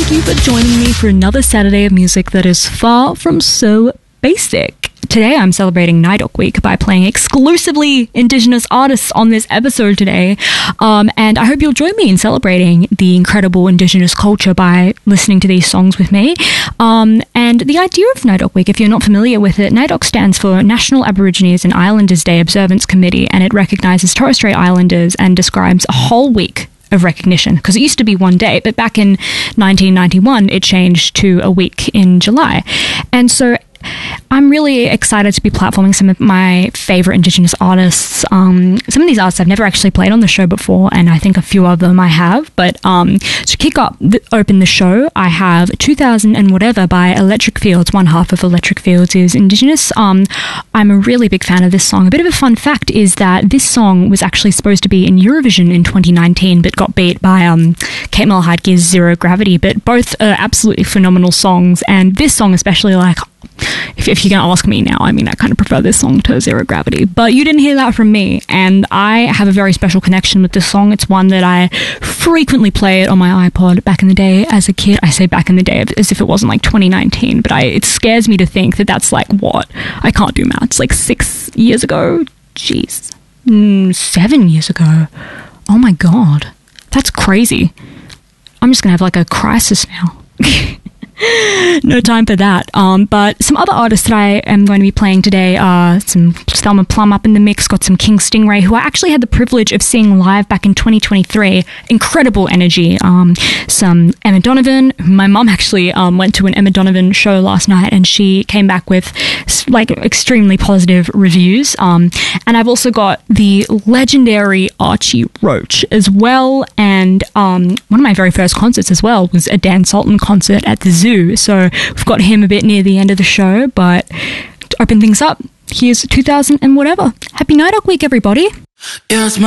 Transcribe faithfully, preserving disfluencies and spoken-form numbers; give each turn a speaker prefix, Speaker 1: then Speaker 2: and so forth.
Speaker 1: thank you for joining me for another Saturday of music that is far from so basic. Today I'm celebrating NAIDOC Week by playing exclusively Indigenous artists on this episode today, um, and I hope you'll join me in celebrating the incredible Indigenous culture by listening to these songs with me. Um, and the idea of NAIDOC Week, if you're not familiar with it, NAIDOC stands for National Aborigines and Islanders Day Observance Committee, and it recognises Torres Strait Islanders and describes a whole week of recognition, because it used to be one day, but back in nineteen ninety-one it changed to a week in July. And so I'm really excited to be platforming some of my favourite Indigenous artists. Um, some of these artists I've never actually played on the show before, and I think a few of them I have. But um, to kick up, the, open the show, I have two thousand and Whatever by Electric Fields. One half of Electric Fields is Indigenous. Um, I'm a really big fan of this song. A bit of a fun fact is that this song was actually supposed to be in Eurovision in twenty nineteen, but got beat by um, Kate Mulheide's Zero Gravity. But both are absolutely phenomenal songs, and this song especially, like, If, if you're going to ask me now, I mean, I kind of prefer this song to Zero Gravity, but you didn't hear that from me, and I have a very special connection with this song. It's one that I frequently played on my iPod back in the day as a kid. I say back in the day as if it wasn't like twenty nineteen, but I, it scares me to think that that's like, what? I can't do maths. Like six years ago? Jeez. Mm, seven years ago. Oh my God. That's crazy. I'm just going to have like a crisis now. No time for that. Um, but some other artists that I am going to be playing today are some Thelma Plum up in the mix, got some King Stingray, who I actually had the privilege of seeing live back in twenty twenty-three. Incredible energy. Um, some Emma Donovan. My mum actually um, went to an Emma Donovan show last night, and she came back with like extremely positive reviews. Um, and I've also got the legendary Archie Roach as well. And um, one of my very first concerts as well was a Dan Sultan concert at the Zoo. So we've got him a bit near the end of the show, but to open things up, here's two thousand and Whatever. Happy NAIDOC Week, everybody.
Speaker 2: Yes, my